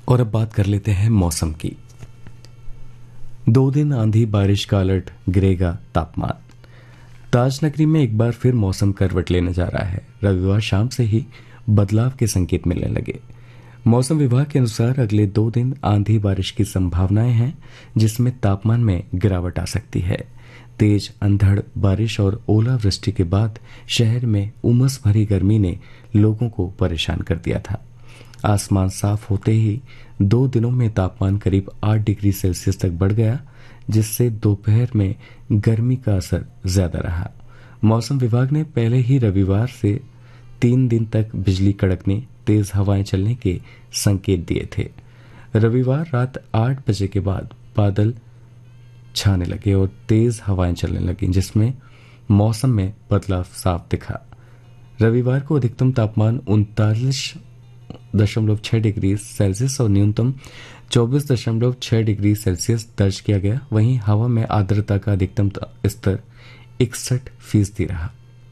और अब बात कर लेते हैं मौसम की। 2 दिन आंधी बारिश का अलर्ट, गिरेगा तापमान। ताज नगरी में एक बार फिर मौसम करवट लेने जा रहा है। रविवार शाम से ही बदलाव के संकेत मिलने लगे। मौसम विभाग के अनुसार अगले 2 दिन आंधी बारिश की संभावनाएं हैं, जिसमें तापमान में गिरावट आ सकती है। तेज अंधड़ बारिश और ओलावृष्टि के बाद शहर में उमस भरी गर्मी ने लोगों को परेशान कर दिया था। आसमान साफ होते ही 2 दिनों में तापमान करीब 8 डिग्री सेल्सियस तक बढ़ गया, जिससे दोपहर में गर्मी का असर ज्यादा रहा। मौसम विभाग ने पहले ही रविवार से 3 दिन तक बिजली कड़कने, तेज हवाएं चलने के संकेत दिए थे। रविवार रात 8 बजे के बाद बादल छाने लगे और तेज हवाएं चलने लगी, जिसमें मौसम में बदलाव साफ दिखा। रविवार को अधिकतम तापमान 39.6 डिग्री सेल्सियस और न्यूनतम 24.6 डिग्री सेल्सियस दर्ज किया गया। वहीं हवा में आर्द्रता का अधिकतम स्तर 61% रहा।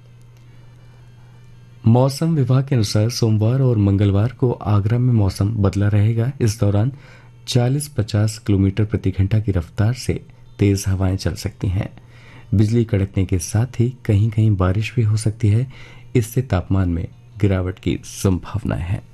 मौसम विभाग के अनुसार सोमवार और मंगलवार को आगरा में मौसम बदला रहेगा। इस दौरान 40-50 किलोमीटर प्रति घंटा की रफ्तार से तेज हवाएं चल सकती हैं। बिजली कड़कने के साथ ही कहीं कहीं बारिश भी हो सकती है। इससे तापमान में गिरावट की संभावना है।